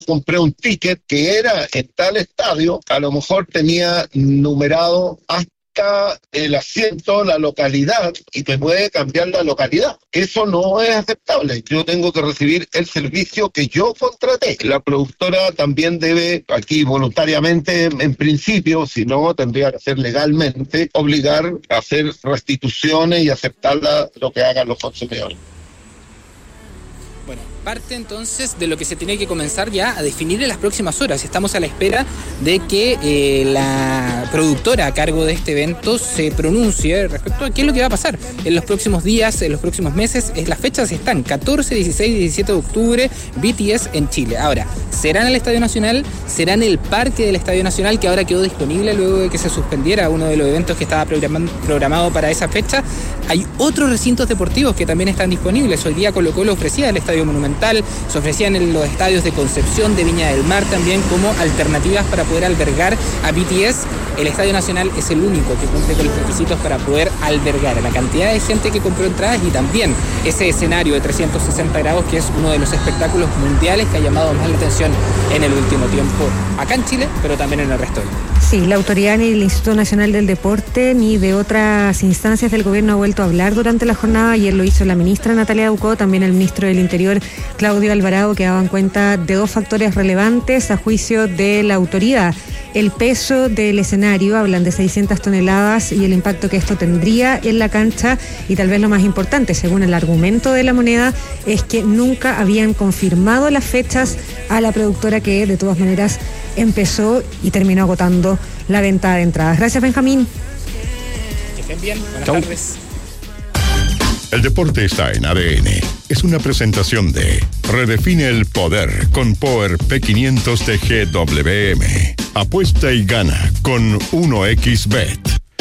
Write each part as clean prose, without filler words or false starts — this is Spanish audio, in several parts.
compré un ticket que era en tal estadio, a lo mejor tenía numerado hasta el asiento, la localidad, y te puede cambiar la localidad. Eso no es aceptable. Yo tengo que recibir el servicio que yo contraté. La productora también debe, aquí voluntariamente, en principio, si no, tendría que hacer legalmente, obligar a hacer restituciones y aceptar lo que hagan los consumidores. Bueno, parte entonces de lo que se tiene que comenzar ya a definir en las próximas horas. Estamos a la espera de que la productora a cargo de este evento se pronuncie respecto a qué es lo que va a pasar en los próximos días, en los próximos meses. Las fechas están 14, 16 y 17 de octubre, BTS en Chile. Ahora, ¿será en el Estadio Nacional? ¿Será en el parque del Estadio Nacional, que ahora quedó disponible luego de que se suspendiera uno de los eventos que estaba programado para esa fecha? Hay otros recintos deportivos que también están disponibles. Hoy día Colo-Colo ofrecía el Estadio Monumental, se ofrecían en los estadios de Concepción, de Viña del Mar también como alternativas para poder albergar a BTS. El Estadio Nacional es el único que cumple con los requisitos para poder albergar a la cantidad de gente que compró entradas y también ese escenario de 360 grados que es uno de los espectáculos mundiales que ha llamado más la atención en el último tiempo acá en Chile, pero también en el resto del mundo. Sí, la autoridad ni del Instituto Nacional del Deporte ni de otras instancias del gobierno ha vuelto a hablar durante la jornada. Ayer lo hizo la ministra Natalia Ducó, también el ministro del Interior Claudio Alvarado, que daban cuenta de dos factores relevantes a juicio de la autoridad. El peso del escenario, hablan de 600 toneladas y el impacto que esto tendría en la cancha, y tal vez lo más importante, según el argumento de La Moneda, es que nunca habían confirmado las fechas a la productora, que de todas maneras empezó y terminó agotando la venta de entradas. Gracias, Benjamín. Que estén bien, buenas tardes. El deporte está en ADN. Es una presentación de Redefine el poder con Power P500 de GWM. Apuesta y gana con 1xBet.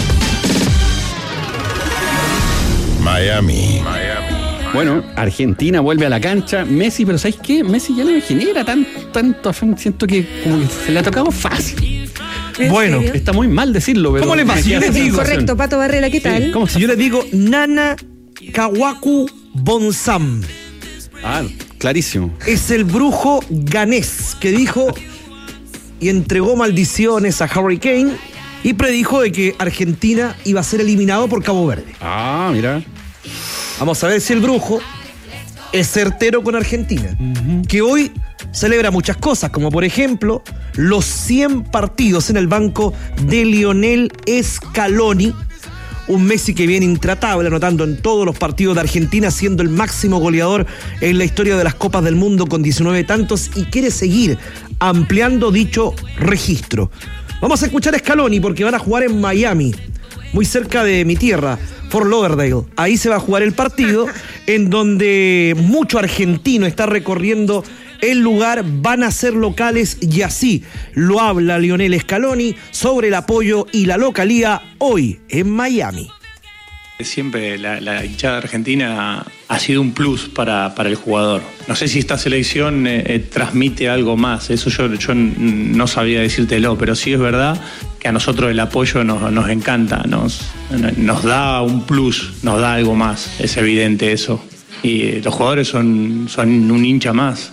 Miami. Bueno, Argentina vuelve a la cancha. Messi, pero ¿sabes qué? Messi ya no me genera tanto afán. Siento que como que se le ha tocado fácil. Bueno, está muy mal decirlo, pero... ¿Cómo le pasa? Yo les digo... Correcto, Pato Barrera, ¿qué tal? Sí, ¿cómo si yo les digo Nana Kawaku Bonsam. Ah, clarísimo. Es el brujo ganés que dijo y entregó maldiciones a Harry Kane y predijo de que Argentina iba a ser eliminado por Cabo Verde. Ah, mira. Vamos a ver si el brujo es certero con Argentina, que hoy celebra muchas cosas, como por ejemplo los 100 partidos en el banco de Lionel Scaloni, un Messi que viene intratable, anotando en todos los partidos de Argentina, siendo el máximo goleador en la historia de las Copas del Mundo con 19 tantos, y quiere seguir ampliando dicho registro. Vamos a escuchar a Scaloni porque van a jugar en Miami, muy cerca de mi tierra, Fort Lauderdale. Ahí se va a jugar el partido, en donde mucho argentino está recorriendo el lugar, van a ser locales, y así lo habla Lionel Scaloni sobre el apoyo y la localía hoy en Miami. Siempre la hinchada argentina ha sido un plus para el jugador. No sé si esta selección transmite algo más, eso yo no sabía decírtelo, pero sí es verdad que a nosotros el apoyo nos encanta, nos da un plus, nos da algo más, es evidente eso. Y los jugadores son un hincha más.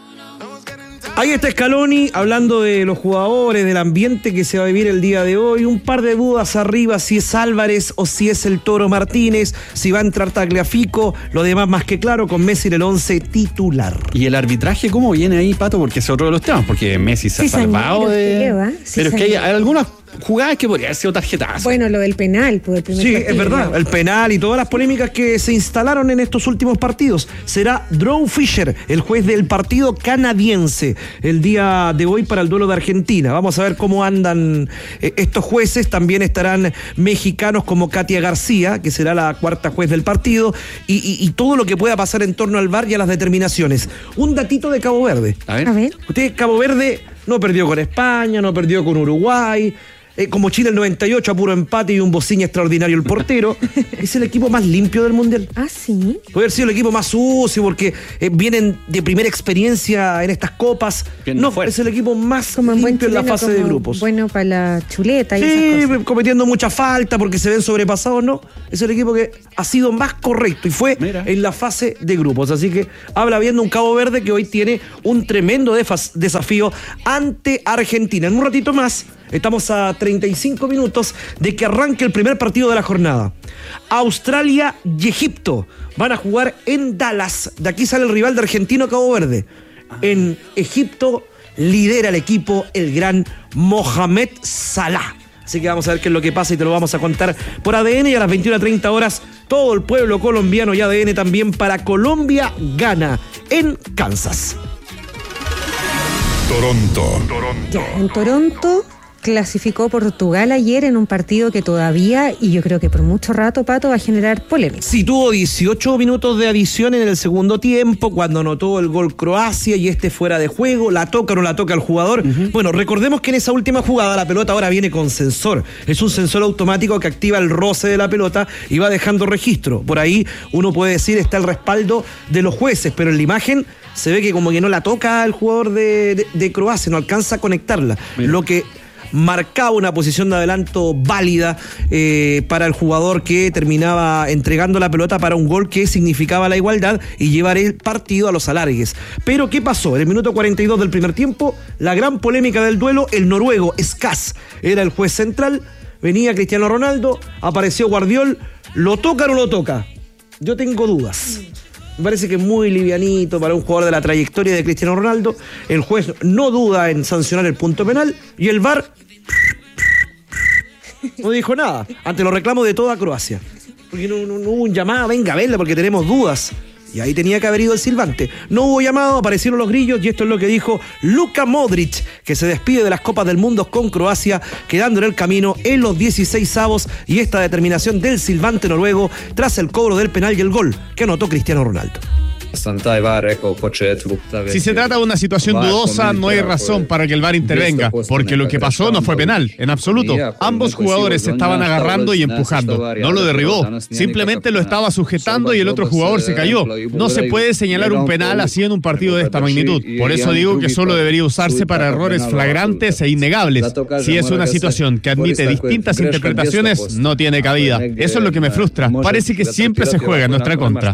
Ahí está Scaloni hablando de los jugadores, del ambiente que se va a vivir el día de hoy. Un par de dudas arriba, si es Álvarez o si es el Toro Martínez, si va a entrar Tagliafico, lo demás más que claro, con Messi en el 11 titular. ¿Y el arbitraje cómo viene ahí, Pato? Porque es otro de los temas, porque Messi se ha salvado de... Pero es que hay algunas jugadas que podría haber sido tarjetazo. Bueno, lo del penal, pues el primer sí, partido. Es verdad, el penal y todas las polémicas que se instalaron en estos últimos partidos. Será Drew Fisher, el juez del partido canadiense, el día de hoy para el duelo de Argentina. Vamos a ver cómo andan estos jueces. También estarán mexicanos como Katia García, que será la cuarta juez del partido, y todo lo que pueda pasar en torno al VAR y a las determinaciones. Un datito de Cabo Verde. A ver. Usted, Cabo Verde no perdió con España, no perdió con Uruguay. como Chile el 98 a puro empate y un Bociña extraordinario el portero. Es el equipo más limpio del Mundial. Ah, sí. Puede haber sido el equipo más sucio porque vienen de primera experiencia en estas copas. No, es el equipo más como limpio en la fase de grupos. Bueno, para la chuleta y sí, esas cosas. Cometiendo mucha falta porque se ven sobrepasados, no. Es el equipo que ha sido más correcto y fue en la fase de grupos. Así que habla bien de un Cabo Verde que hoy tiene un tremendo desafío ante Argentina. En un ratito más, estamos a 35 minutos de que arranque el primer partido de la jornada. Australia y Egipto van a jugar en Dallas. De aquí sale el rival de Argentina, Cabo Verde. En Egipto lidera el equipo el gran Mohamed Salah. Así que vamos a ver qué es lo que pasa y te lo vamos a contar por ADN. Y a las 21:30 horas, todo el pueblo colombiano y ADN también para Colombia gana en Kansas. Toronto. Ya, en Toronto clasificó Portugal ayer en un partido que todavía, y yo creo que por mucho rato, Pato, va a generar polémica. Sí, tuvo 18 minutos de adición en el segundo tiempo, cuando anotó el gol Croacia y fuera de juego, la toca o no la toca el jugador. Bueno, recordemos que en esa última jugada la pelota ahora viene con sensor. Es un sensor automático que activa el roce de la pelota y va dejando registro. Por ahí uno puede decir está el respaldo de los jueces, pero en la imagen se ve que como que no la toca el jugador de Croacia, no alcanza a conectarla. Mira. Lo que marcaba una posición de adelanto válida para el jugador que terminaba entregando la pelota para un gol que significaba la igualdad y llevar el partido a los alargues. Pero ¿qué pasó? En el minuto 42 del primer tiempo, la gran polémica del duelo, el noruego Skass era el juez central, venía Cristiano Ronaldo, apareció Guardiol, ¿lo toca o no lo toca? Yo tengo dudas. Me parece que es muy livianito para un jugador de la trayectoria de Cristiano Ronaldo. El juez no duda en sancionar el punto penal y el VAR no dijo nada ante los reclamos de toda Croacia. Porque no hubo un llamado, venga a verla porque tenemos dudas. Y ahí tenía que haber ido el silbante. No hubo llamado, aparecieron los grillos y esto es lo que dijo Luka Modric, que se despide de las Copas del Mundo con Croacia, quedando en el camino en los 16avos, y esta determinación del silbante noruego tras el cobro del penal y el gol que anotó Cristiano Ronaldo. Si se trata de una situación dudosa, no hay razón para que el VAR intervenga, porque lo que pasó no fue penal, en absoluto. Ambos jugadores se estaban agarrando y empujando. No lo derribó, simplemente lo estaba sujetando y el otro jugador se cayó. No se puede señalar un penal así en un partido de esta magnitud. Por eso digo que solo debería usarse para errores flagrantes e innegables. Si es una situación que admite distintas interpretaciones, no tiene cabida. Eso es lo que me frustra. Parece que siempre se juega en nuestra contra.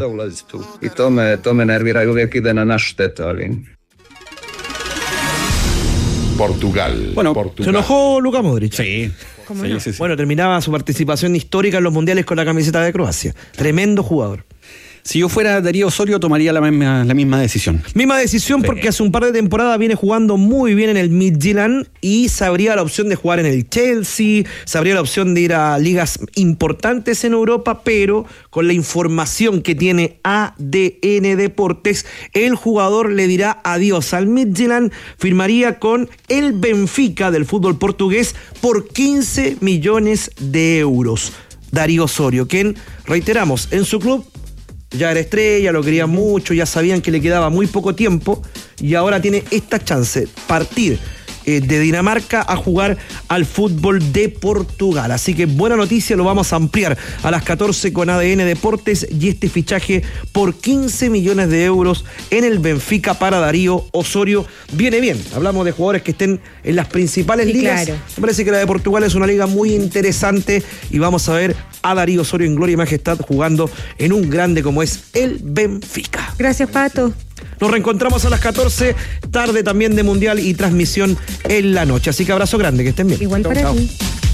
Portugal. Bueno, se enojó Luka Modric. Sí. Sí. Bueno, terminaba su participación histórica en los mundiales con la camiseta de Croacia. Tremendo jugador. Si yo fuera Darío Osorio, tomaría la misma decisión. Misma decisión porque hace un par de temporadas viene jugando muy bien en el Midtjylland y sabría la opción de jugar en el Chelsea, sabría la opción de ir a ligas importantes en Europa, pero con la información que tiene ADN Deportes, el jugador le dirá adiós al Midtjylland, firmaría con el Benfica del fútbol portugués por 15 millones de euros. Darío Osorio, quien, reiteramos, en su club ya era estrella, lo querían mucho, ya sabían que le quedaba muy poco tiempo y ahora tiene esta chance, partir de Dinamarca a jugar al fútbol de Portugal. Así que buena noticia, lo vamos a ampliar a las 14 con ADN Deportes y este fichaje por 15 millones de euros en el Benfica para Darío Osorio. Viene bien, hablamos de jugadores que estén en las principales ligas. Claro. Me parece que la de Portugal es una liga muy interesante y vamos a ver a Darío Osorio en gloria y majestad jugando en un grande como es el Benfica. Gracias, Pato. Nos reencontramos a las 14, tarde también de Mundial y transmisión en la noche. Así que abrazo grande, que estén bien. Igual para ti.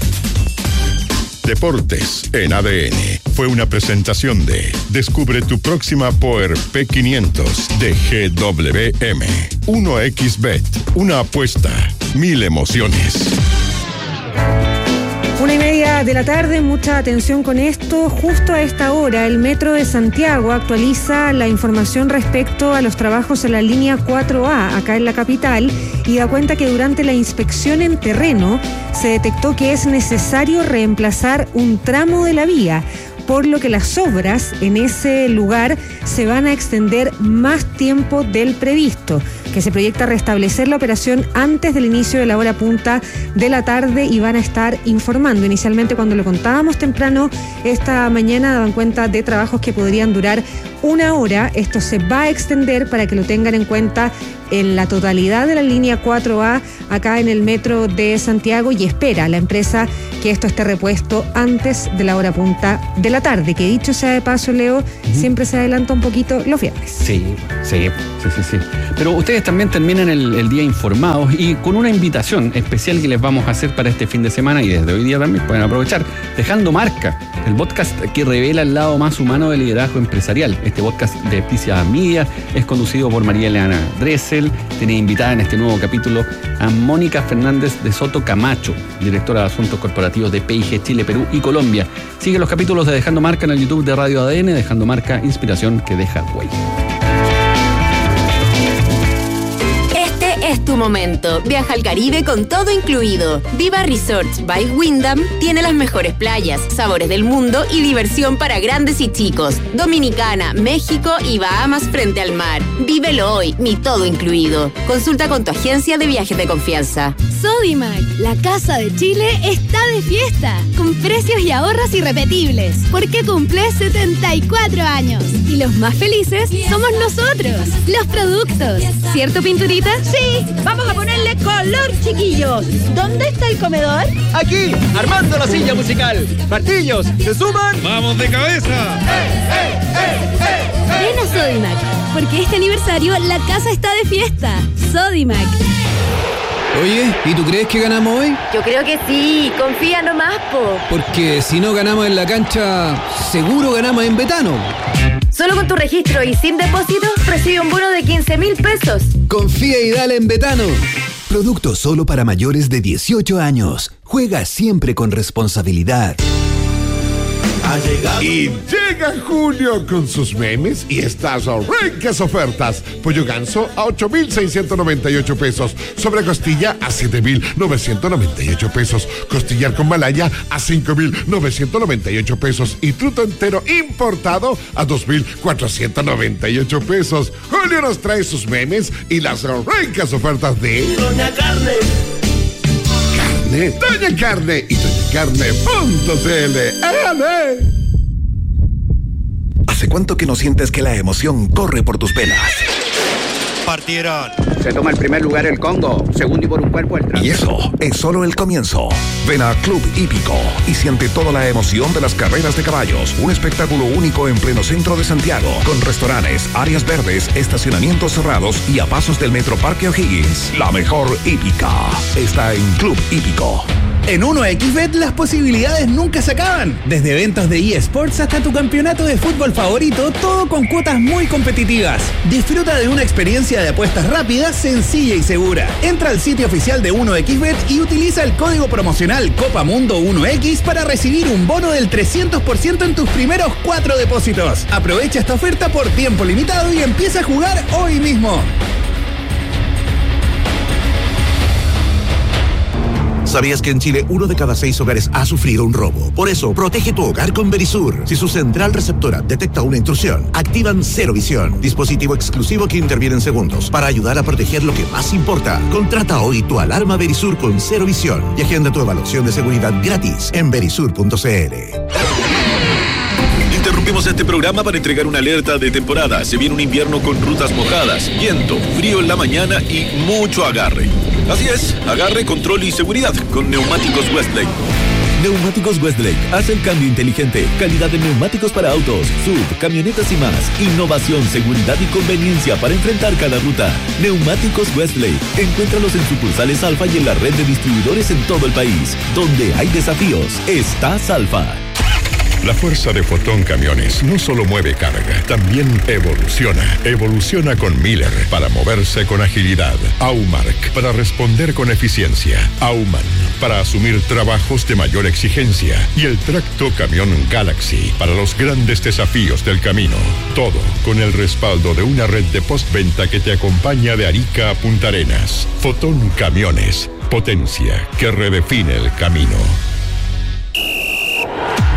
Deportes en ADN fue una presentación de Descubre tu próxima Power P500 de GWM. 1xBet, una apuesta, 1000 emociones. 1:30 de la tarde, mucha atención con esto. Justo a esta hora, el Metro de Santiago actualiza la información respecto a los trabajos en la línea 4A, acá en la capital, y da cuenta que durante la inspección en terreno se detectó que es necesario reemplazar un tramo de la vía, por lo que las obras en ese lugar se van a extender más tiempo del previsto. que se proyecta restablecer la operación antes del inicio de la hora punta de la tarde y van a estar informando. Inicialmente, cuando lo contábamos temprano esta mañana, daban cuenta de trabajos que podrían durar 1 hora. Esto se va a extender para que lo tengan en cuenta en la totalidad de la línea 4A acá en el metro de Santiago, y espera la empresa que esto esté repuesto antes de la hora punta de la tarde, que dicho sea de paso, Leo, siempre se adelanta un poquito los viernes. Sí. Pero ustedes también terminan el día informados y con una invitación especial que les vamos a hacer para este fin de semana, y desde hoy día también pueden aprovechar, Dejando Marca, el podcast que revela el lado más humano del liderazgo empresarial. Este podcast de Epticia Media es conducido por María Elena Dressel. Tiene invitada en este nuevo capítulo a Mónica Fernández de Soto Camacho, directora de Asuntos Corporativos de PIG Chile, Perú y Colombia. Sigue los capítulos de Dejando Marca en el YouTube de Radio ADN. Dejando Marca, inspiración que deja huella. Es tu momento. Viaja al Caribe con todo incluido. Viva Resorts by Wyndham tiene las mejores playas, sabores del mundo y diversión para grandes y chicos. Dominicana, México y Bahamas frente al mar. Vívelo hoy, mi todo incluido. Consulta con tu agencia de viajes de confianza. Sodimac, la casa de Chile, está de fiesta, con precios y ahorros irrepetibles, porque cumple 74 años. Y los más felices somos nosotros, los productos. ¿Cierto, Pinturita? Sí. Vamos a ponerle color, chiquillos. ¿Dónde está el comedor? Aquí, armando la silla musical. Martillos, ¿se suman? ¡Vamos de cabeza! Ven a Sodimac, porque este aniversario la casa está de fiesta. Sodimac. Oye, ¿y tú crees que ganamos hoy? Yo creo que sí, confía nomás, po. Porque si no ganamos en la cancha, seguro ganamos en Betano. Solo con tu registro y sin depósito, recibe un bono de 15.000 pesos. Confía y dale en Betano. Producto solo para mayores de 18 años. Juega siempre con responsabilidad. Y llega junio con sus memes y estas ricas ofertas. Pollo ganso a 8,698 pesos. Sobre costilla a 7,998 pesos. Costillar con malaya a 5,998 pesos. Y truto entero importado a 2,498 pesos. Julio nos trae sus memes y las ricas ofertas de Doña Carne. Doña Carne y doñacarne.cl. ¿Hace cuánto que no sientes que la emoción corre por tus venas? Partieron. Se toma el primer lugar el Congo, segundo y por un cuerpo el tránsito. Y eso es solo el comienzo. Ven a Club Hípico y siente toda la emoción de las carreras de caballos. Un espectáculo único en pleno centro de Santiago, con restaurantes, áreas verdes, estacionamientos cerrados y a pasos del Metro Parque O'Higgins. La mejor hípica está en Club Hípico. En 1xBet las posibilidades nunca se acaban. Desde eventos de eSports hasta tu campeonato de fútbol favorito, todo con cuotas muy competitivas. Disfruta de una experiencia de apuestas rápida, sencilla y segura. Entra al sitio oficial de 1xBet y utiliza el código promocional COPAMUNDO1X para recibir un bono del 300% en tus primeros 4 depósitos. Aprovecha esta oferta por tiempo limitado y empieza a jugar hoy mismo. ¿Sabías que en Chile 1 de cada 6 hogares ha sufrido un robo? Por eso, protege tu hogar con Verisur. Si su central receptora detecta una intrusión, activan Cero Visión, dispositivo exclusivo que interviene en segundos para ayudar a proteger lo que más importa. Contrata hoy tu alarma Verisur con Cero Visión y agenda tu evaluación de seguridad gratis en verisur.cl. Interrumpimos este programa para entregar una alerta de temporada. Se viene un invierno con rutas mojadas, viento, frío en la mañana y mucho agarre. Así es, agarre, control y seguridad con Neumáticos Westlake. Neumáticos Westlake hace el cambio inteligente. Calidad de neumáticos para autos, SUV, camionetas y más. Innovación, seguridad y conveniencia para enfrentar cada ruta. Neumáticos Westlake. Encuéntralos en sucursales Alfa y en la red de distribuidores en todo el país. Donde hay desafíos, está Alfa. La fuerza de Fotón Camiones no solo mueve carga, también evoluciona. Evoluciona con Miller para moverse con agilidad. Aumark para responder con eficiencia. Auman para asumir trabajos de mayor exigencia. Y el Tracto Camión Galaxy para los grandes desafíos del camino. Todo con el respaldo de una red de postventa que te acompaña de Arica a Punta Arenas. Fotón Camiones, potencia que redefine el camino.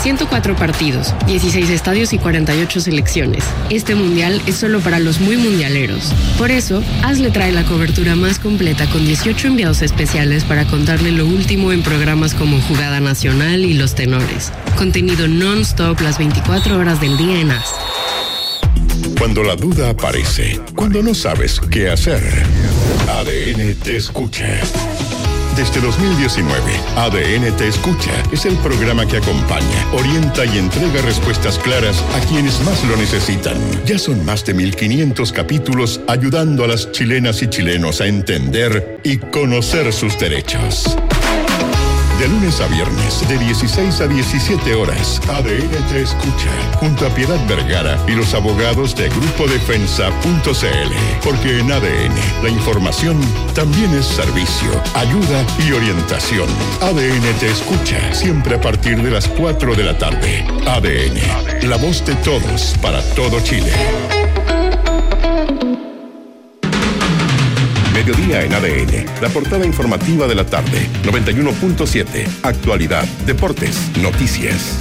104 partidos, 16 estadios y 48 selecciones. Este mundial es solo para los muy mundialeros. Por eso, AS le trae la cobertura más completa con 18 enviados especiales para contarle lo último en programas como Jugada Nacional y Los Tenores. Contenido non-stop las 24 horas del día en AS. Cuando la duda aparece, cuando no sabes qué hacer, ADN te escucha. Desde 2019, ADN te escucha es el programa que acompaña, orienta y entrega respuestas claras a quienes más lo necesitan. Ya son más de 1.500 capítulos ayudando a las chilenas y chilenos a entender y conocer sus derechos. De lunes a viernes, de 16 a 17 horas, ADN te escucha, junto a Piedad Vergara y los abogados de GrupoDefensa.cl. Porque en ADN, la información también es servicio, ayuda y orientación. ADN te escucha, siempre a partir de las 4 de la tarde. ADN, la voz de todos, para todo Chile. Mediodía en ADN, la portada informativa de la tarde, 91.7, actualidad, deportes, noticias.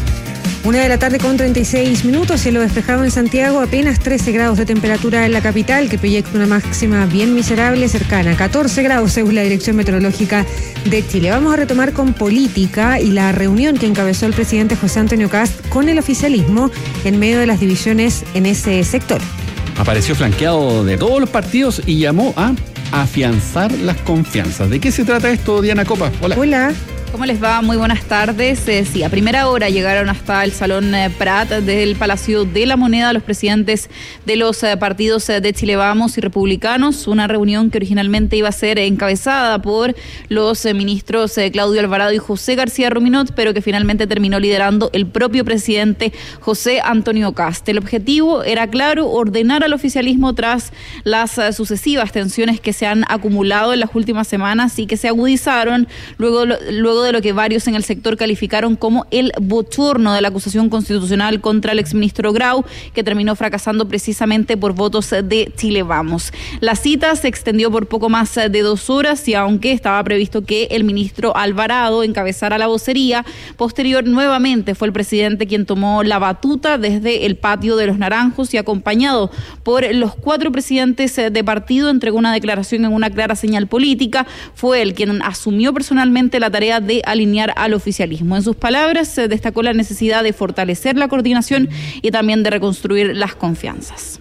1:36 p.m, cielo despejado en Santiago, apenas 13 grados de temperatura en la capital, que proyecta una máxima bien miserable, cercana a 14 grados según la Dirección Meteorológica de Chile. Vamos a retomar con política y la reunión que encabezó el presidente José Antonio Kast con el oficialismo en medio de las divisiones en ese sector. Apareció flanqueado de todos los partidos y llamó a afianzar las confianzas. ¿De qué se trata esto, Diana Copa? Hola. Hola. ¿Cómo les va? Muy buenas tardes. Sí, a primera hora llegaron hasta el Salón Prat del Palacio de la Moneda los presidentes de los partidos de Chile Vamos y Republicanos, una reunión que originalmente iba a ser encabezada por los ministros Claudio Alvarado y José García Ruminot, pero que finalmente terminó liderando el propio presidente José Antonio Kast. El objetivo era claro, ordenar al oficialismo tras las sucesivas tensiones que se han acumulado en las últimas semanas y que se agudizaron luego de lo que varios en el sector calificaron como el bochorno de la acusación constitucional contra el exministro Grau, que terminó fracasando precisamente por votos de Chile Vamos. La cita se extendió por poco más de 2 horas y aunque estaba previsto que el ministro Alvarado encabezara la vocería, posterior nuevamente fue el presidente quien tomó la batuta desde el patio de los Naranjos y acompañado por los 4 presidentes de partido entregó una declaración en una clara señal política. Fue él quien asumió personalmente la tarea de alinear al oficialismo. En sus palabras, destacó la necesidad de fortalecer la coordinación y también de reconstruir las confianzas.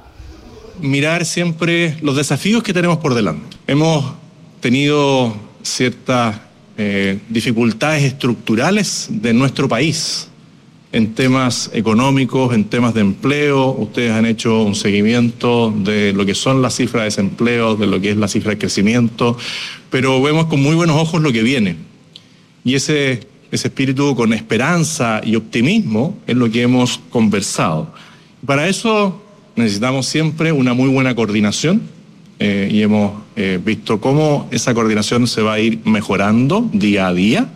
Mirar siempre los desafíos que tenemos por delante. Hemos tenido ciertas dificultades estructurales de nuestro país en temas económicos, en temas de empleo. Ustedes han hecho un seguimiento de lo que son las cifras de desempleo, de lo que es la cifra de crecimiento, pero vemos con muy buenos ojos lo que viene. Y ese espíritu con esperanza y optimismo es lo que hemos conversado. Para eso necesitamos siempre una muy buena coordinación y hemos visto cómo esa coordinación se va a ir mejorando día a día.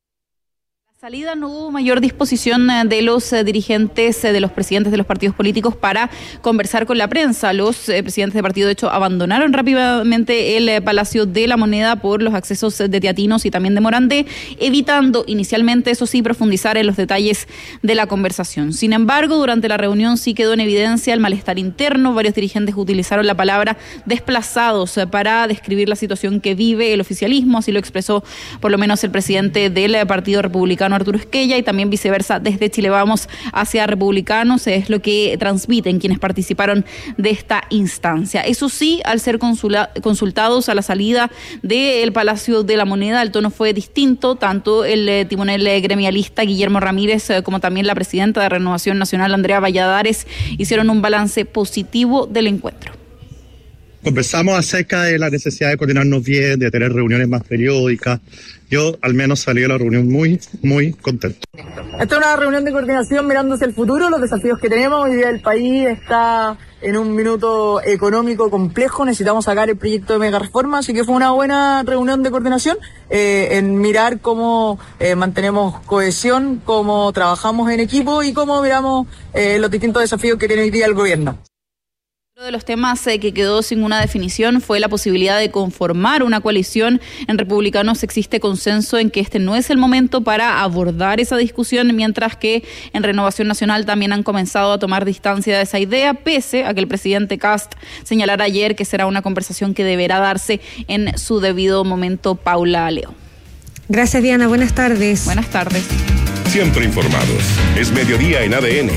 Salida no hubo mayor disposición de los dirigentes, de los presidentes de los partidos políticos para conversar con la prensa. Los presidentes de partido, de hecho, abandonaron rápidamente el Palacio de la Moneda por los accesos de Teatinos y también de Morandé, evitando inicialmente, eso sí, profundizar en los detalles de la conversación. Sin embargo, durante la reunión sí quedó en evidencia el malestar interno. Varios dirigentes utilizaron la palabra desplazados para describir la situación que vive el oficialismo. Así lo expresó por lo menos el presidente del Partido Republicano, Arturo Esquella, y también viceversa desde Chile Vamos hacia Republicanos. Es lo que transmiten quienes participaron de esta instancia. Eso sí, al ser consultados a la salida del Palacio de la Moneda, el tono fue distinto. Tanto el timonel gremialista Guillermo Ramírez como también la presidenta de Renovación Nacional, Andrea Valladares, hicieron un balance positivo del encuentro. Conversamos acerca de la necesidad de coordinarnos bien, de tener reuniones más periódicas. Yo al menos salí de la reunión muy, muy contento. Esta es una reunión de coordinación mirando hacia el futuro, los desafíos que tenemos. Hoy día el país está en un minuto económico complejo, necesitamos sacar el proyecto de mega reforma, así que fue una buena reunión de coordinación en mirar cómo mantenemos cohesión, cómo trabajamos en equipo y cómo miramos los distintos desafíos que tiene hoy día el gobierno. Uno de los temas que quedó sin una definición fue la posibilidad de conformar una coalición. En Republicanos existe consenso en que este no es el momento para abordar esa discusión, mientras que en Renovación Nacional también han comenzado a tomar distancia de esa idea, pese a que el presidente Kast señalara ayer que será una conversación que deberá darse en su debido momento. Paula Leo. Gracias, Diana. Buenas tardes. Buenas tardes. Siempre informados. Es mediodía en ADN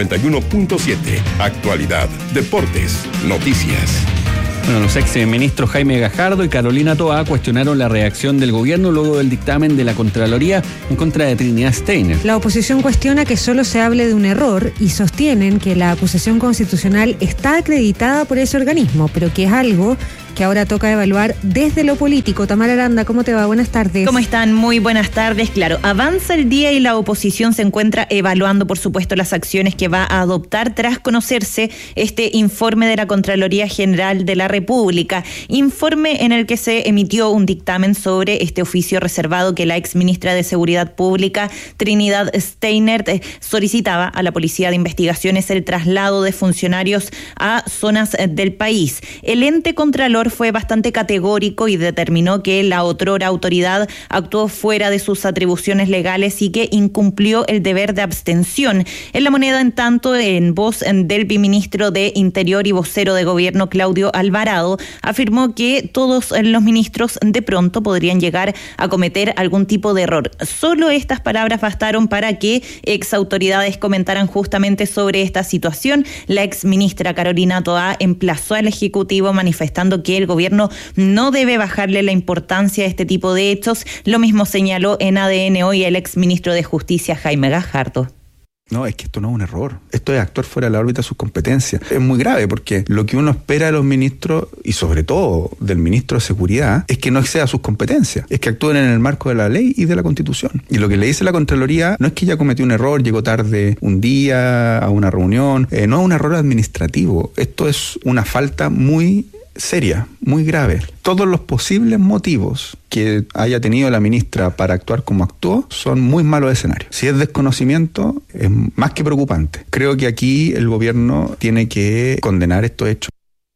91.7. Actualidad, deportes, noticias. Bueno, los ex ministros Jaime Gajardo y Carolina Toá cuestionaron la reacción del gobierno luego del dictamen de la Contraloría en contra de Trinidad Steiner. La oposición cuestiona que solo se hable de un error y sostienen que la acusación constitucional está acreditada por ese organismo, pero que es algo que ahora toca evaluar desde lo político. Tamara Aranda, ¿cómo te va? Buenas tardes. ¿Cómo están? Muy buenas tardes. Claro, avanza el día y la oposición se encuentra evaluando, por supuesto, las acciones que va a adoptar tras conocerse este informe de la Contraloría General de la República. Informe en el que se emitió un dictamen sobre este oficio reservado que la exministra de Seguridad Pública, Trinidad Steiner, solicitaba a la Policía de Investigaciones el traslado de funcionarios a zonas del país. El ente contralor fue bastante categórico y determinó que la otrora autoridad actuó fuera de sus atribuciones legales y que incumplió el deber de abstención. En La Moneda, en tanto, en voz del viceministro de Interior y vocero de Gobierno, Claudio Alvarado, afirmó que todos los ministros de pronto podrían llegar a cometer algún tipo de error. Solo estas palabras bastaron para que exautoridades comentaran justamente sobre esta situación. La exministra Carolina Toá emplazó al Ejecutivo manifestando que el gobierno no debe bajarle la importancia a este tipo de hechos. Lo mismo señaló en ADN hoy el exministro de Justicia, Jaime Gajardo. No, es que esto no es un error. Esto es actuar fuera de la órbita de sus competencias. Es muy grave porque lo que uno espera de los ministros, y sobre todo del ministro de Seguridad, es que no exceda sus competencias. Es que actúen en el marco de la ley y de la Constitución. Y lo que le dice la Contraloría no es que ella cometió un error, llegó tarde un día a una reunión. No es un error administrativo. Esto es una falta muy seria, muy grave. Todos los posibles motivos que haya tenido la ministra para actuar como actuó son muy malos escenarios. Si es desconocimiento, es más que preocupante. Creo que aquí el gobierno tiene que condenar estos hechos.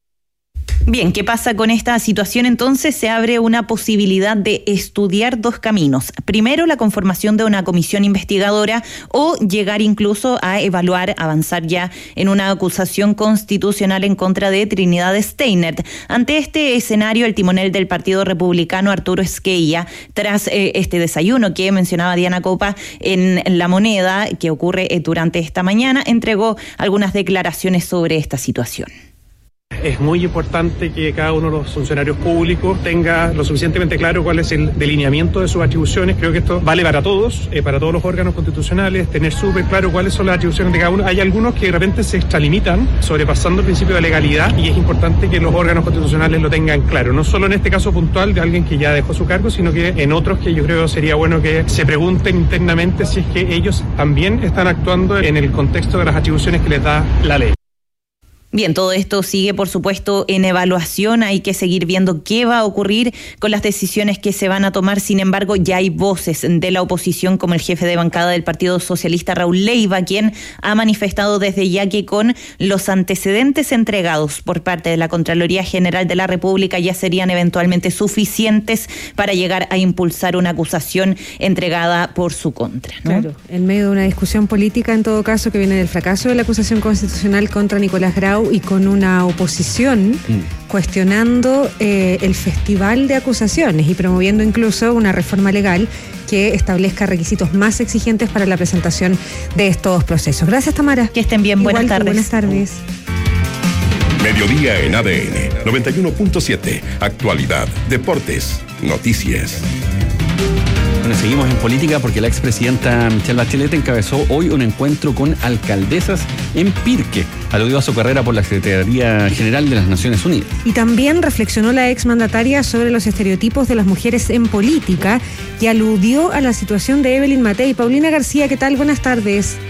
Bien, ¿qué pasa con esta situación? Entonces se abre una posibilidad de estudiar dos caminos. Primero, la conformación de una comisión investigadora o llegar incluso a evaluar, avanzar ya en una acusación constitucional en contra de Trinidad Steiner. Ante este escenario, el timonel del Partido Republicano, Arturo Esquella, tras este desayuno que mencionaba Diana Copa en La Moneda, que ocurre durante esta mañana, entregó algunas declaraciones sobre esta situación. Es muy importante que cada uno de los funcionarios públicos tenga lo suficientemente claro cuál es el delineamiento de sus atribuciones. Creo que esto vale para todos los órganos constitucionales, tener súper claro cuáles son las atribuciones de cada uno. Hay algunos que de repente se extralimitan, sobrepasando el principio de legalidad, y es importante que los órganos constitucionales lo tengan claro. No solo en este caso puntual de alguien que ya dejó su cargo, sino que en otros que yo creo sería bueno que se pregunten internamente si es que ellos también están actuando en el contexto de las atribuciones que les da la ley. Bien, todo esto sigue, por supuesto, en evaluación. Hay que seguir viendo qué va a ocurrir con las decisiones que se van a tomar. Sin embargo, ya hay voces de la oposición, como el jefe de bancada del Partido Socialista, Raúl Leiva, quien ha manifestado desde ya que con los antecedentes entregados por parte de la Contraloría General de la República ya serían eventualmente suficientes para llegar a impulsar una acusación entregada por su contra, ¿no? Claro, en medio de una discusión política, en todo caso, que viene del fracaso de la acusación constitucional contra Nicolás Grau, y con una oposición cuestionando el festival de acusaciones y promoviendo incluso una reforma legal que establezca requisitos más exigentes para la presentación de estos procesos. Gracias, Tamara. Que estén bien. Buenas tardes. Buenas tardes. Mediodía en ADN 91.7. Actualidad, deportes, noticias. Bueno, seguimos en política porque la expresidenta Michelle Bachelet encabezó hoy un encuentro con alcaldesas en Pirque, aludió a su carrera por la Secretaría General de las Naciones Unidas. Y también reflexionó la exmandataria sobre los estereotipos de las mujeres en política y aludió a la situación de Evelyn Matei. Paulina García, ¿qué tal? Buenas tardes.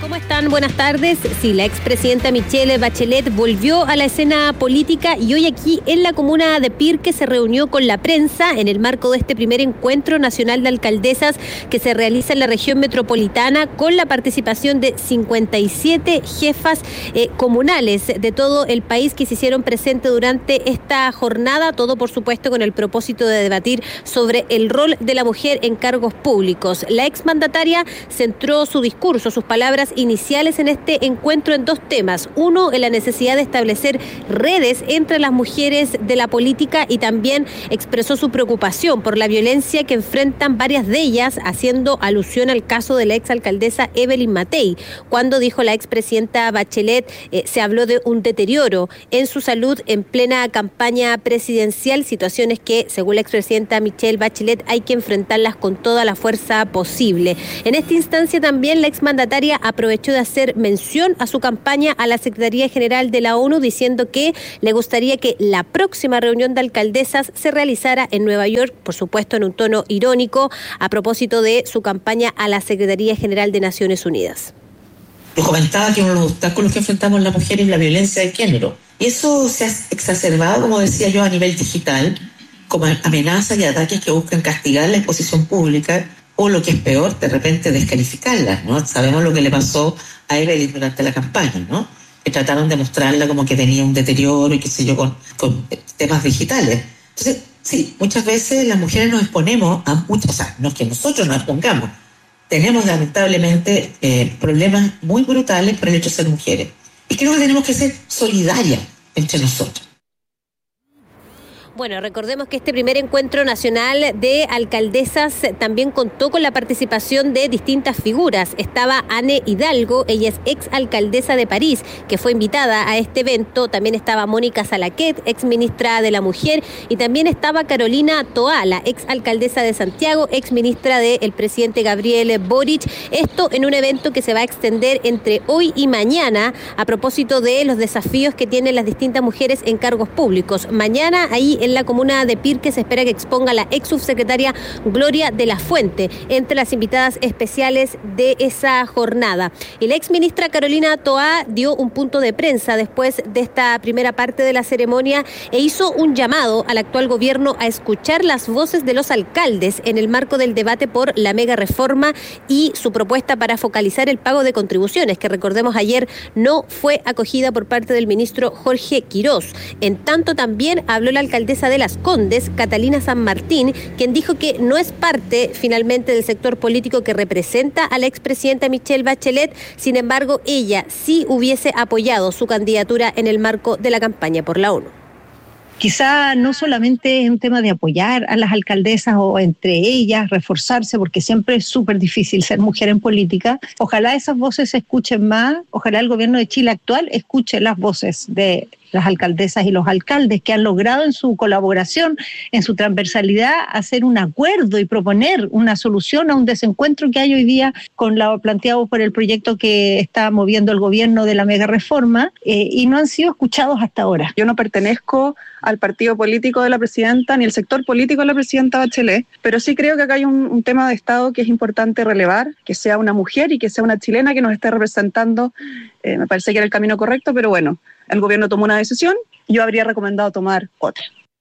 ¿Cómo están? Buenas tardes. Sí, la expresidenta Michelle Bachelet volvió a la escena política y hoy aquí en la comuna de Pirque se reunió con la prensa en el marco de este primer encuentro nacional de alcaldesas que se realiza en la región metropolitana con la participación de 57 jefas comunales de todo el país que se hicieron presentes durante esta jornada, todo por supuesto con el propósito de debatir sobre el rol de la mujer en cargos públicos. La exmandataria centró su discurso, sus palabras iniciales en este encuentro en dos temas. Uno, en la necesidad de establecer redes entre las mujeres de la política y también expresó su preocupación por la violencia que enfrentan varias de ellas, haciendo alusión al caso de la exalcaldesa Evelyn Matei. Cuando dijo la expresidenta Bachelet, se habló de un deterioro en su salud en plena campaña presidencial, situaciones que, según la expresidenta Michelle Bachelet, hay que enfrentarlas con toda la fuerza posible. En esta instancia también la exmandataria aprovechó de hacer mención a su campaña a la Secretaría General de la ONU, diciendo que le gustaría que la próxima reunión de alcaldesas se realizara en Nueva York, por supuesto en un tono irónico, a propósito de su campaña a la Secretaría General de Naciones Unidas. Comentaba que uno de los obstáculos que enfrentamos las mujeres es la violencia de género. Y eso se ha exacerbado, como decía yo, a nivel digital, como amenazas y ataques que buscan castigar la exposición pública, o lo que es peor, de repente descalificarlas, ¿no? Sabemos lo que le pasó a Evelyn durante la campaña, ¿no? Que trataron de mostrarla como que tenía un deterioro y qué sé yo, con temas digitales. Entonces, sí, muchas veces las mujeres nos exponemos a muchas, o sea, no es que nosotros nos expongamos, tenemos lamentablemente problemas muy brutales por el hecho de ser mujeres. Y creo que tenemos que ser solidarias entre nosotros. Bueno, recordemos que este primer encuentro nacional de alcaldesas también contó con la participación de distintas figuras. Estaba Anne Hidalgo, ella es exalcaldesa de París, que fue invitada a este evento. También estaba Mónica Salaquet, exministra de la Mujer, y también estaba Carolina Toá, la exalcaldesa de Santiago, exministra del presidente Gabriel Boric. Esto en un evento que se va a extender entre hoy y mañana a propósito de los desafíos que tienen las distintas mujeres en cargos públicos. Mañana ahí en la comuna de Pirque se espera que exponga la ex subsecretaria Gloria de la Fuente entre las invitadas especiales de esa jornada. Y la exministra Carolina Toá dio un punto de prensa después de esta primera parte de la ceremonia e hizo un llamado al actual gobierno a escuchar las voces de los alcaldes en el marco del debate por la mega reforma y su propuesta para focalizar el pago de contribuciones, que recordemos ayer no fue acogida por parte del ministro Jorge Quirós. En tanto también habló la alcaldesa de Las Condes, Catalina San Martín, quien dijo que no es parte finalmente del sector político que representa a la expresidenta Michelle Bachelet. Sin embargo, ella sí hubiese apoyado su candidatura en el marco de la campaña por la ONU. Quizá no solamente es un tema de apoyar a las alcaldesas o entre ellas, reforzarse, porque siempre es súper difícil ser mujer en política. Ojalá esas voces se escuchen más, ojalá el gobierno de Chile actual escuche las voces de las alcaldesas y los alcaldes que han logrado en su colaboración, en su transversalidad, hacer un acuerdo y proponer una solución a un desencuentro que hay hoy día con lo planteado por el proyecto que está moviendo el gobierno de la mega reforma y no han sido escuchados hasta ahora. Yo no pertenezco al partido político de la presidenta ni al sector político de la presidenta Bachelet, pero sí creo que acá hay un tema de Estado que es importante relevar, que sea una mujer y que sea una chilena que nos esté representando. Me parece que era el camino correcto, pero bueno, el gobierno tomó una decisión, yo habría recomendado tomar otra.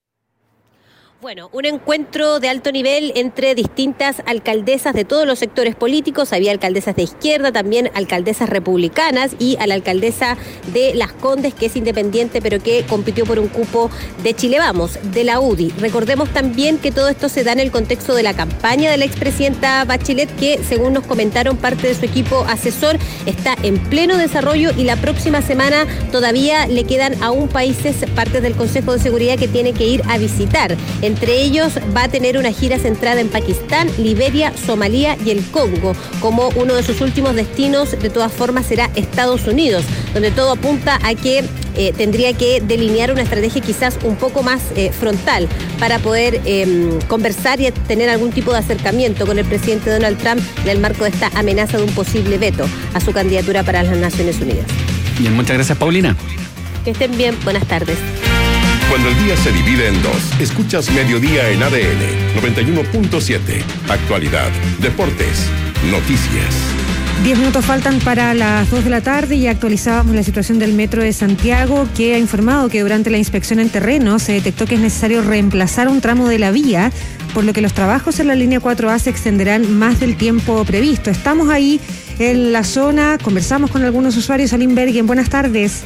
Bueno, un encuentro de alto nivel entre distintas alcaldesas de todos los sectores políticos. Había alcaldesas de izquierda, también alcaldesas republicanas y a la alcaldesa de Las Condes, que es independiente, pero que compitió por un cupo de Chile Vamos, de la UDI. Recordemos también que todo esto se da en el contexto de la campaña de la expresidenta Bachelet, que según nos comentaron parte de su equipo asesor, está en pleno desarrollo y la próxima semana todavía le quedan aún países, partes del Consejo de Seguridad que tiene que ir a visitar. Entre ellos va a tener una gira centrada en Pakistán, Liberia, Somalia y el Congo. Como uno de sus últimos destinos, de todas formas, será Estados Unidos, donde todo apunta a que tendría que delinear una estrategia quizás un poco más frontal para poder conversar y tener algún tipo de acercamiento con el presidente Donald Trump en el marco de esta amenaza de un posible veto a su candidatura para las Naciones Unidas. Bien, muchas gracias, Paulina. Que estén bien, buenas tardes. Cuando el día se divide en dos, escuchas Mediodía en ADN 91.7. Actualidad, deportes, noticias. 10 minutos faltan para las 2 de la tarde y actualizábamos la situación del Metro de Santiago, que ha informado que durante la inspección en terreno se detectó que es necesario reemplazar un tramo de la vía, por lo que los trabajos en la línea 4A se extenderán más del tiempo previsto. Estamos ahí en la zona, conversamos con algunos usuarios. Aline Bergen, buenas tardes.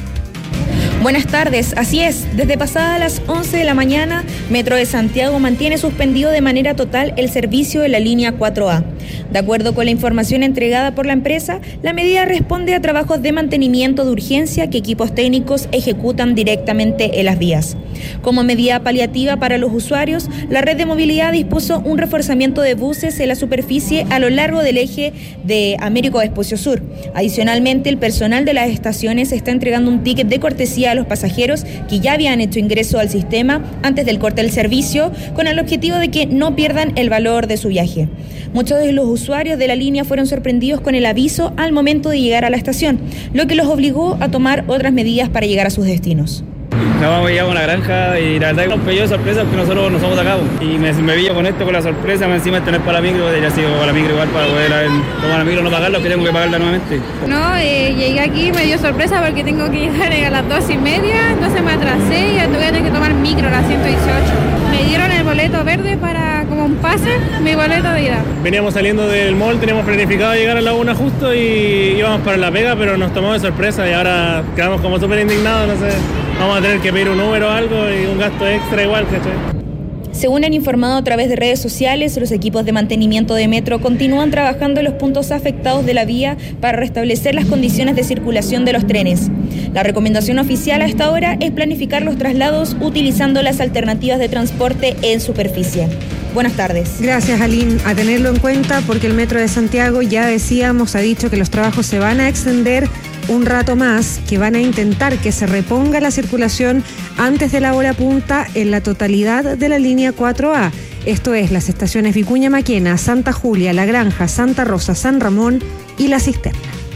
Buenas tardes, así es, desde pasadas las 11 de la mañana, Metro de Santiago mantiene suspendido de manera total el servicio de la línea 4A. De acuerdo con la información entregada por la empresa, la medida responde a trabajos de mantenimiento de urgencia que equipos técnicos ejecutan directamente en las vías. Como medida paliativa para los usuarios, la red de movilidad dispuso un reforzamiento de buses en la superficie a lo largo del eje de Américo Vespucio Sur. Adicionalmente, el personal de las estaciones está entregando un ticket de cortesía a los pasajeros que ya habían hecho ingreso al sistema antes del corte del servicio, con el objetivo de que no pierdan el valor de su viaje. Muchos de los usuarios de la línea fueron sorprendidos con el aviso al momento de llegar a la estación, lo que los obligó a tomar otras medidas para llegar a sus destinos. Vamos a llegar a una granja y la verdad que nos pilló de sorpresa porque nosotros no somos de acá. Y me pillo con esto, con la sorpresa, encima de tener para la micro, ya sigo para la micro igual para poder tomar la micro, no pagarlo, que tengo que pagarla nuevamente. No, llegué aquí, me dio sorpresa porque tengo que llegar a las 2:30, entonces me atrasé y ya tuve que tener que tomar micro, la 118. Me dieron el boleto verde para, como un pase, mi boleto de ida. Veníamos saliendo del mall, teníamos planificado llegar a la 1 justo y íbamos para La Vega, pero nos tomamos de sorpresa y ahora quedamos como súper indignados, no sé. Vamos a tener que pedir un número o algo y un gasto extra igual, ¿cachai? Según han informado a través de redes sociales, los equipos de mantenimiento de Metro continúan trabajando en los puntos afectados de la vía para restablecer las condiciones de circulación de los trenes. La recomendación oficial hasta ahora es planificar los traslados utilizando las alternativas de transporte en superficie. Buenas tardes. Gracias, Aline. A tenerlo en cuenta porque el Metro de Santiago, ya decíamos, ha dicho que los trabajos se van a extender un rato más, que van a intentar que se reponga la circulación antes de la hora punta en la totalidad de la línea 4A. Esto es las estaciones Vicuña Maquena, Santa Julia, La Granja, Santa Rosa, San Ramón y La Cisterna.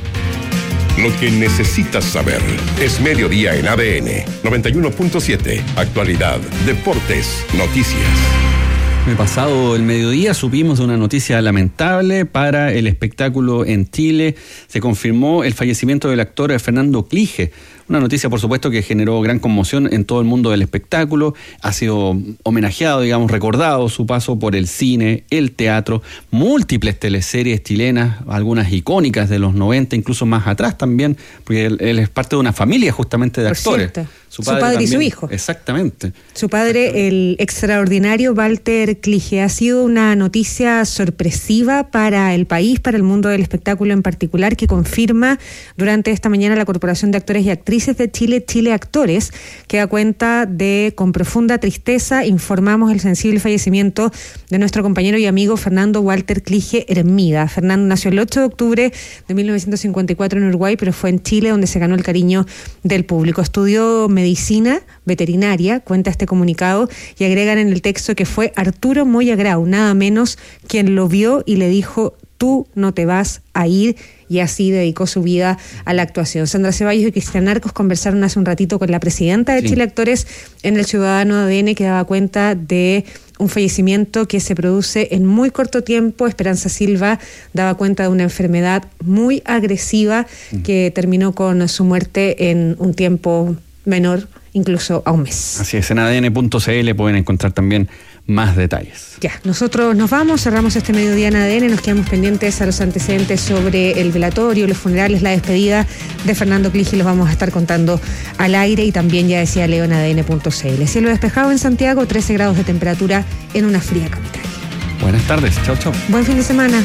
Lo que necesitas saber es Mediodía en ADN 91.7. Actualidad, deportes, noticias. El pasado el mediodía supimos de una noticia lamentable para el espectáculo en Chile. Se confirmó el fallecimiento del actor Fernando Clige. Una noticia, por supuesto, que generó gran conmoción en todo el mundo del espectáculo. Ha sido homenajeado, digamos, recordado su paso por el cine, el teatro, múltiples teleseries chilenas, algunas icónicas de los 90, incluso más atrás también, porque él es parte de una familia justamente de actores. Su padre y su hijo. Exactamente. Su padre, el extraordinario Walter Clige. Ha sido una noticia sorpresiva para el país, para el mundo del espectáculo en particular, que confirma durante esta mañana la Corporación de Actores y Actrices de Chile, Chile Actores, que da cuenta de, con profunda tristeza, informamos el sensible fallecimiento de nuestro compañero y amigo Fernando Walter Clige Hermida. Fernando nació el 8 de octubre de 1954 en Uruguay, pero fue en Chile donde se ganó el cariño del público. Estudió medicina veterinaria, cuenta este comunicado, y agregan en el texto que fue Arturo Moya Grau, nada menos, quien lo vio y le dijo: tú no te vas a ir, y así dedicó su vida a la actuación. Sandra Ceballos y Cristian Arcos conversaron hace un ratito con la presidenta de Chile Actores en el Ciudadano ADN, que daba cuenta de un fallecimiento que se produce en muy corto tiempo. Esperanza Silva daba cuenta de una enfermedad muy agresiva que terminó con su muerte en un tiempo menor, incluso a un mes. Así es, en adn.cl pueden encontrar también más detalles. Ya, nosotros nos vamos, cerramos este mediodía en ADN, nos quedamos pendientes a los antecedentes sobre el velatorio, los funerales, la despedida de Fernando Clige, los vamos a estar contando al aire, y también, ya decía Leo, en adn.cl. Cielo despejado en Santiago, 13 grados de temperatura en una fría capital. Buenas tardes, chao, chao. Buen fin de semana.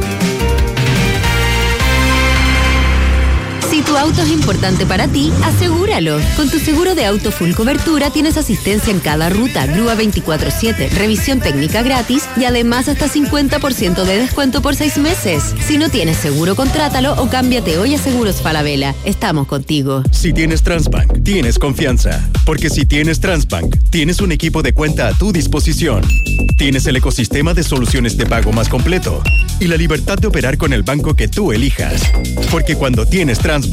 Si tu auto es importante para ti, asegúralo. Con tu seguro de auto full cobertura tienes asistencia en cada ruta, grúa 24/7, revisión técnica gratis y además hasta 50% de descuento por 6 meses. Si no tienes seguro, contrátalo o cámbiate hoy a Seguros Falabella. Estamos contigo. Si tienes Transbank, tienes confianza. Porque si tienes Transbank, tienes un equipo de cuenta a tu disposición. Tienes el ecosistema de soluciones de pago más completo y la libertad de operar con el banco que tú elijas. Porque cuando tienes Transbank,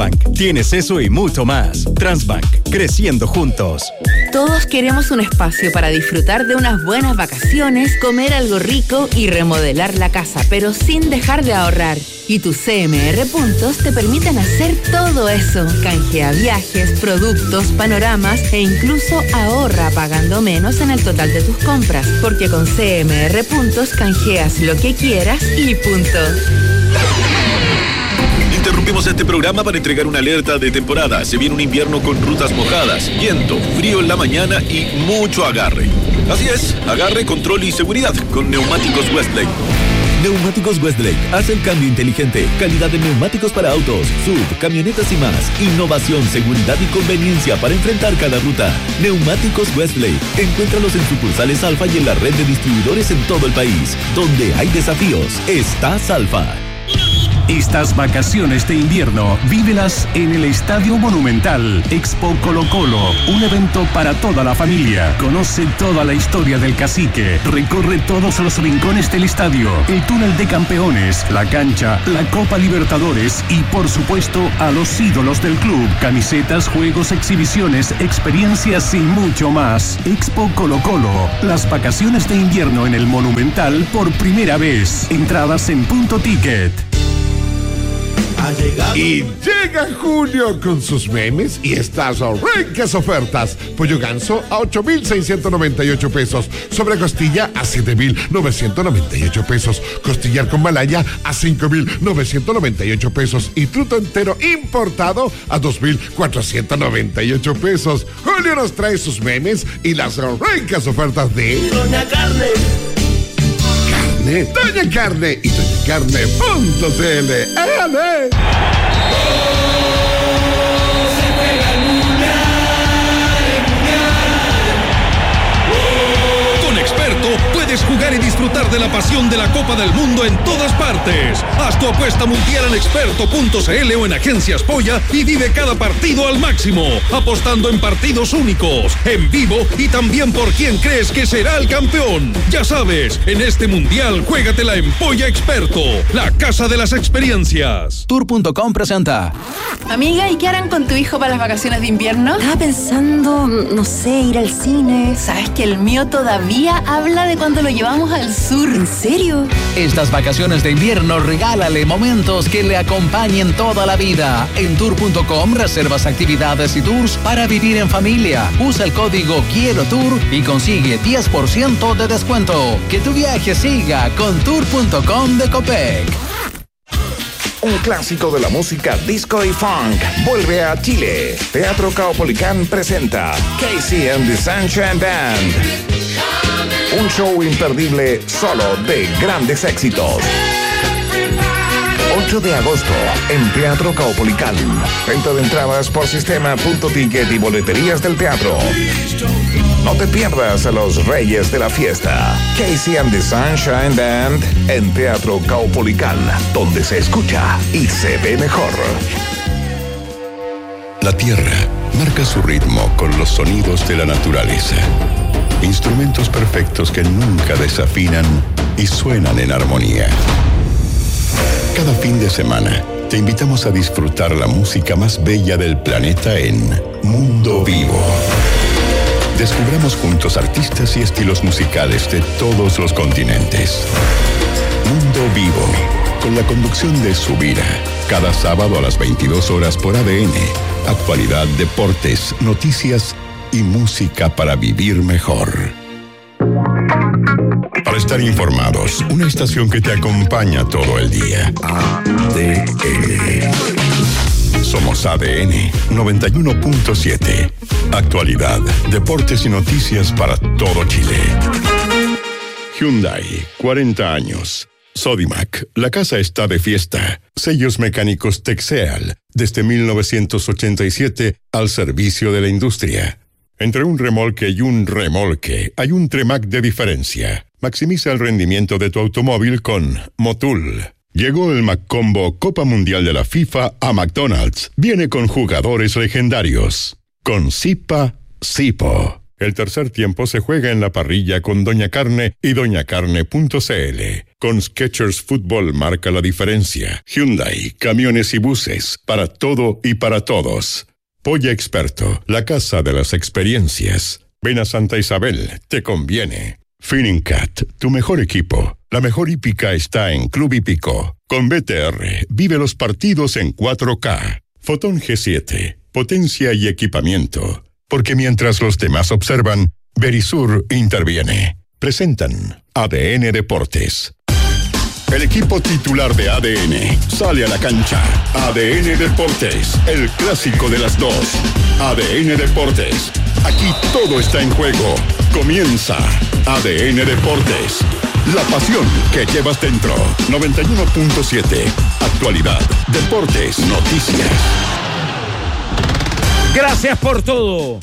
Transbank, tienes eso y mucho más. Transbank, creciendo juntos. Todos queremos un espacio para disfrutar de unas buenas vacaciones, comer algo rico y remodelar la casa, pero sin dejar de ahorrar. Y tus CMR Puntos te permiten hacer todo eso. Canjea viajes, productos, panoramas e incluso ahorra pagando menos en el total de tus compras. Porque con CMR Puntos canjeas lo que quieras y punto. Interrumpimos este programa para entregar una alerta de temporada. Se viene un invierno con rutas mojadas, viento, frío en la mañana y mucho agarre. Así es, agarre, control y seguridad con Neumáticos Westlake. Neumáticos Westlake hace el cambio inteligente, calidad de neumáticos para autos, sub, camionetas y más, innovación, seguridad y conveniencia para enfrentar cada ruta. Neumáticos Westlake, encuéntralos en sucursales Alfa y en la red de distribuidores en todo el país. Donde hay desafíos, estás Alfa. Estas vacaciones de invierno, vívelas en el Estadio Monumental. Expo Colo Colo, un evento para toda la familia. Conoce toda la historia del Cacique. Recorre todos los rincones del estadio, el túnel de campeones, la cancha, la Copa Libertadores y, por supuesto, a los ídolos del club. Camisetas, juegos, exhibiciones, experiencias y mucho más. Expo Colo Colo, las vacaciones de invierno en el Monumental por primera vez. Entradas en Punto Ticket. Y llega junio con sus memes y estas ricas ofertas. Pollo ganso a 8,698 pesos. Sobre costilla a 7,998 pesos. Costillar con malaya a 5,998 pesos. Y truto entero importado a 2,498 pesos. Julio nos trae sus memes y las ricas ofertas de Doña Carne. Doña Carne y doñacarne.cl. ¡Éale! Puedes jugar y disfrutar de la pasión de la Copa del Mundo en todas partes. Haz tu apuesta mundial en experto.cl o en Agencias Polla y vive cada partido al máximo, apostando en partidos únicos, en vivo y también por quién crees que será el campeón. Ya sabes, en este mundial juégatela en Polla Experto, la casa de las experiencias. Tour.com presenta. Amiga, ¿y qué harán con tu hijo para las vacaciones de invierno? Estaba pensando, no sé, ir al cine. ¿Sabes que el mío todavía habla de cuando lo llevamos al sur? ¿En serio? Estas vacaciones de invierno regálale momentos que le acompañen toda la vida. En Tour.com reservas actividades y tours para vivir en familia. Usa el código Quiero Tour y consigue 10% de descuento. Que tu viaje siga con Tour.com de Copec. Un clásico de la música disco y funk vuelve a Chile. Teatro Caupolicán presenta Casey and the Sunshine Band. Un show imperdible solo de grandes éxitos. 8 de agosto en Teatro Caupolicán. Venta de entradas por sistema.ticket y boleterías del teatro. No te pierdas a los reyes de la fiesta. Casey and the Sunshine Band en Teatro Caupolicán, donde se escucha y se ve mejor. La tierra marca su ritmo con los sonidos de la naturaleza. Instrumentos perfectos que nunca desafinan y suenan en armonía. Cada fin de semana te invitamos a disfrutar la música más bella del planeta en Mundo Vivo. Descubramos juntos artistas y estilos musicales de todos los continentes. Mundo Vivo, con la conducción de Subira, cada sábado a las 22 horas por ADN. Actualidad, deportes, noticias y música para vivir mejor. Para estar informados, una estación que te acompaña todo el día. ADN. Somos ADN 91.7. Actualidad, deportes y noticias para todo Chile. Hyundai, 40 años. Sodimac, la casa está de fiesta. Sellos mecánicos Texeal, desde 1987 al servicio de la industria. Entre un remolque y un remolque, hay un Tremac de diferencia. Maximiza el rendimiento de tu automóvil con Motul. Llegó el McCombo Copa Mundial de la FIFA a McDonald's. Viene con jugadores legendarios. Con Zipa, Zipo. El tercer tiempo se juega en la parrilla con Doña Carne y doñacarne.cl. Con Skechers Fútbol marca la diferencia. Hyundai, camiones y buses, para todo y para todos. Polla Experto, la casa de las experiencias. Ven a Santa Isabel, te conviene. Finincat, tu mejor equipo. La mejor hípica está en Club Hípico. Con BTR, vive los partidos en 4K. Fotón G7, potencia y equipamiento. Porque mientras los demás observan, Verisur interviene. Presentan ADN Deportes. El equipo titular de ADN sale a la cancha. ADN Deportes, el clásico de las dos. ADN Deportes, aquí todo está en juego. Comienza ADN Deportes, la pasión que llevas dentro. 91.7, actualidad, deportes, noticias. Gracias por todo.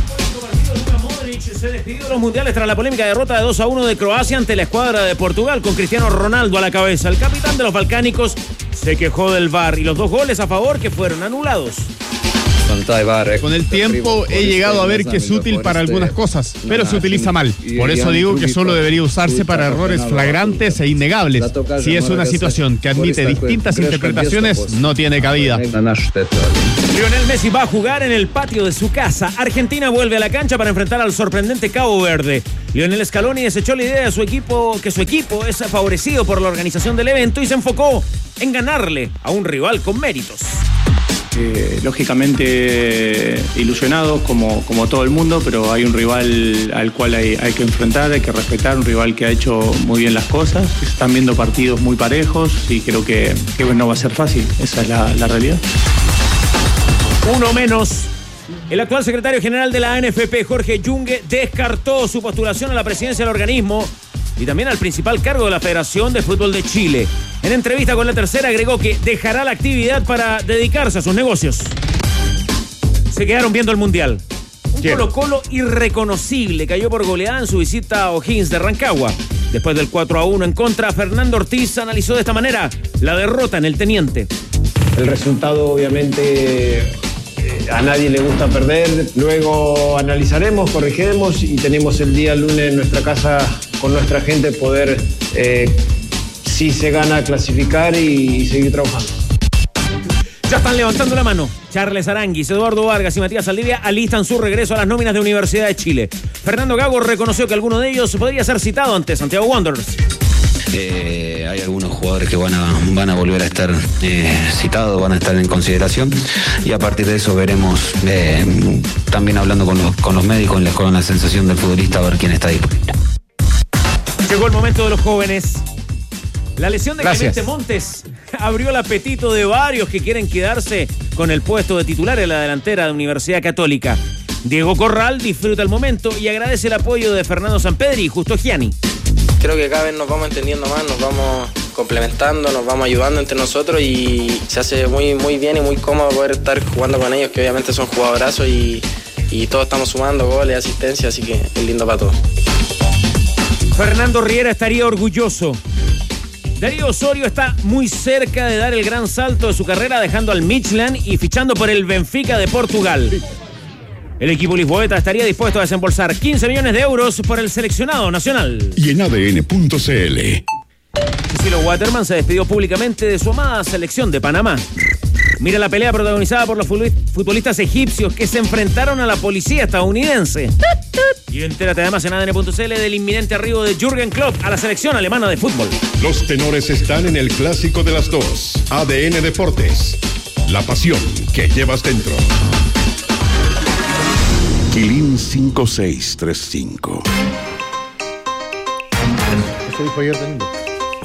Se despidió de los mundiales tras la polémica derrota de 2-1 de Croacia ante la escuadra de Portugal con Cristiano Ronaldo a la cabeza. El capitán de los balcánicos se quejó del VAR y los 2 goles a favor que fueron anulados. Con el tiempo he llegado a ver que es útil para algunas cosas, pero se utiliza mal. Por eso digo que solo debería usarse para errores flagrantes e innegables. Si es una situación que admite distintas interpretaciones, no tiene cabida. Lionel Messi va a jugar en el patio de su casa. Argentina vuelve a la cancha para enfrentar al sorprendente Cabo Verde. Lionel Scaloni desechó la idea de su equipo, que su equipo es favorecido por la organización del evento y se enfocó en ganarle a un rival con méritos. Lógicamente ilusionados como todo el mundo, pero hay un rival al cual hay que enfrentar, hay que respetar, un rival que ha hecho muy bien las cosas. Se están viendo partidos muy parejos y creo que no va a ser fácil, esa es la realidad. Uno menos. El actual secretario general de la ANFP, Jorge Yungue, descartó su postulación a la presidencia del organismo y también al principal cargo de la Federación de Fútbol de Chile. En entrevista con La Tercera agregó que dejará la actividad para dedicarse a sus negocios. Se quedaron viendo el Mundial. Un Colo-Colo irreconocible cayó por goleada en su visita a O'Higgins de Rancagua. Después del 4-1 en contra, Fernando Ortiz analizó de esta manera la derrota en el Teniente. El resultado obviamente a nadie le gusta perder. Luego analizaremos, corregiremos y tenemos el día lunes en nuestra casa con nuestra gente poder, si se gana, clasificar y seguir trabajando. Ya están levantando la mano. Charles Aranguis, Eduardo Vargas y Matías Saldivia alistan su regreso a las nóminas de Universidad de Chile. Fernando Gago reconoció que alguno de ellos podría ser citado ante Santiago Wanderers. Hay algunos jugadores que van a volver a estar citados, van a estar en consideración y a partir de eso veremos, también hablando con los médicos, con la sensación del futbolista, a ver quién está disponible. Llegó el momento de los jóvenes. La lesión de Clemente Montes abrió el apetito de varios que quieren quedarse con el puesto de titular en la delantera de Universidad Católica. Diego Corral disfruta el momento y agradece el apoyo de Fernando Sampedri y Justo Gianni. Creo que cada vez nos vamos entendiendo más, nos vamos complementando, nos vamos ayudando entre nosotros y se hace muy, muy bien y muy cómodo poder estar jugando con ellos, que obviamente son jugadorazos y todos estamos sumando goles, asistencia, así que es lindo para todos. Fernando Riera estaría orgulloso. Darío Osorio está muy cerca de dar el gran salto de su carrera, dejando al Midtjylland y fichando por el Benfica de Portugal. El equipo lisboeta estaría dispuesto a desembolsar 15 millones de euros por el seleccionado nacional. Y en ADN.cl. Cecilio Waterman se despidió públicamente de su amada selección de Panamá. Mira la pelea protagonizada por los futbolistas egipcios que se enfrentaron a la policía estadounidense. Y entérate además en ADN.cl del inminente arribo de Jürgen Klopp a la selección alemana de fútbol. Los tenores están en el clásico de las dos. ADN Deportes. La pasión que llevas dentro. Quilín 5635. Eso dijo ayer,